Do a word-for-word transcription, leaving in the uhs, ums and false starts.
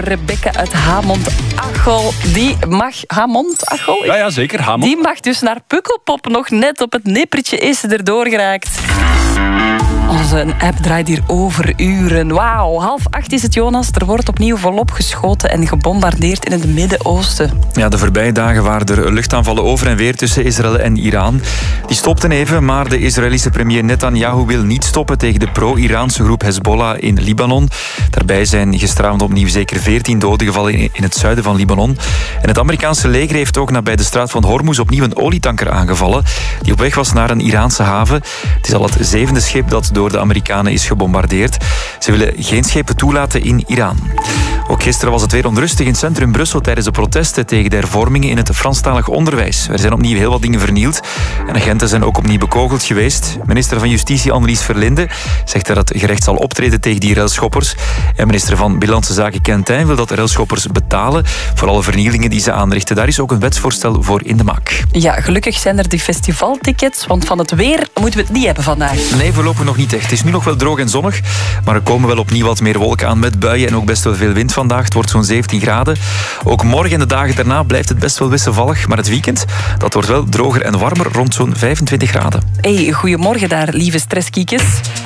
voor Rebecca uit Hamont-Achel. Die mag... Hamont-Achel? Ja, ja, zeker. Hamont. Die mag dus naar Pukkelpop. Nog net op het nippertje is ze erdoor geraakt. Onze app draait hier over uren. Wauw, half acht is het, Jonas. Er wordt opnieuw volop geschoten en gebombardeerd in het Midden-Oosten. Ja, de voorbije dagen waren er luchtaanvallen over en weer tussen Israël en Iran. Die stopten even, maar de Israëlische premier Netanyahu wil niet stoppen tegen de pro-Iraanse groep Hezbollah in Libanon. Daarbij zijn gisteravond opnieuw zeker veertien doden gevallen in het zuiden van Libanon. En het Amerikaanse leger heeft ook nabij de straat van Hormuz opnieuw een olietanker aangevallen die op weg was naar een Iraanse haven. Het is al het zevende schip dat door de Amerikanen is gebombardeerd. Ze willen geen schepen toelaten in Iran. Ook gisteren was het weer onrustig in centrum Brussel tijdens de protesten tegen de hervormingen in het Franstalig onderwijs. Er zijn opnieuw heel wat dingen vernield en agenten zijn ook opnieuw bekogeld geweest. Minister van Justitie Annelies Verlinde zegt dat het gerecht zal optreden tegen die railschoppers. En minister van Binnenlandse Zaken Quentin wil dat de railschoppers betalen voor alle vernielingen die ze aanrichten. Daar is ook een wetsvoorstel voor in de maak. Ja, gelukkig zijn er die festivaltickets, want van het weer moeten we het niet hebben vandaag. Nee, voorlopig nog niet echt. Het is nu nog wel droog en zonnig, maar er komen wel opnieuw wat meer wolken aan met buien en ook best wel veel wind vandaag. Het wordt zo'n zeventien graden. Ook morgen en de dagen daarna blijft het best wel wisselvallig, maar het weekend dat wordt wel droger en warmer, rond zo'n vijfentwintig graden. Hey, goedemorgen daar, lieve stresskiekjes.